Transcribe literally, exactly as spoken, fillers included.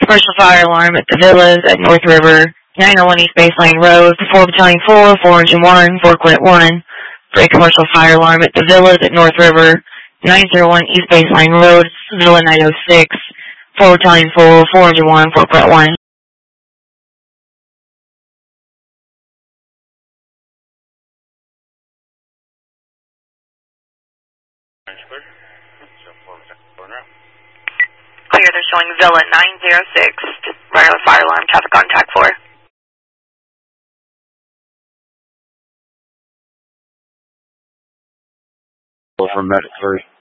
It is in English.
Commercial fire alarm at the Villas at North River, nine oh one East Baseline Road, four Battalion four, four Engine one, four Quint one. For a commercial fire alarm at the Villas at North River, nine oh one East Baseline Road, Villa nine oh six, four Battalion four, four Engine one, four Quint one. Clear, they're showing Villa nine oh six, wireless fire alarm, traffic contact four. From Medic three.